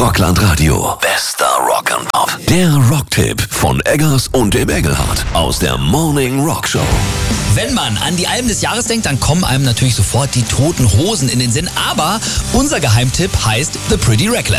Rockland Radio. Bester Rock'n'Pop. Der Rocktipp von Eggers und dem Engelhardt aus der Morning Rock Show. Wenn man an die Alben des Jahres denkt, dann kommen einem natürlich sofort die Toten Hosen in den Sinn. Aber unser Geheimtipp heißt The Pretty Reckless.